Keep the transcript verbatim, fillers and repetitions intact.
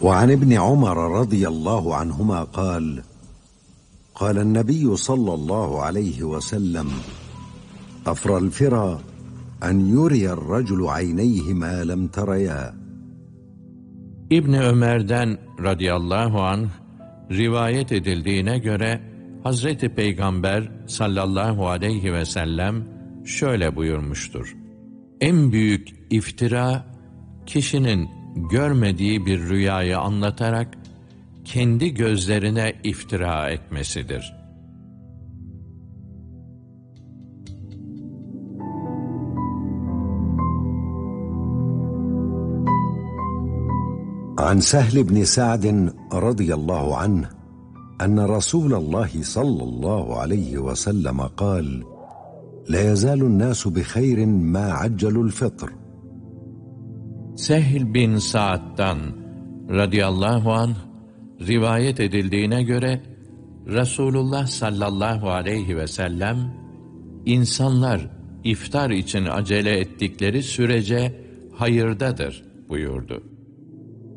وعن ابن عمر رضي الله عنهما قال قال النبي صلى الله عليه وسلم أفرى الفرى أن يري الرجل عينيه ما لم تريا. İbni Ömer'den radıyallahu anh rivayet edildiğine göre Hazreti Peygamber sallallahu aleyhi ve sellem şöyle buyurmuştur: En büyük iftira, kişinin görmediği bir rüyayı anlatarak kendi gözlerine iftira etmesidir. عن سهل بن سعد رضي الله عنه أن رسول الله صلى الله عليه وسلم قال لا يزال الناس بخير ما عجلوا الفطر. Sehl bin Sa'd'dan radıyallahu anh rivayet edildiğine göre Resulullah sallallahu aleyhi ve sellem insanlar iftar için acele ettikleri sürece hayırdadır buyurdu.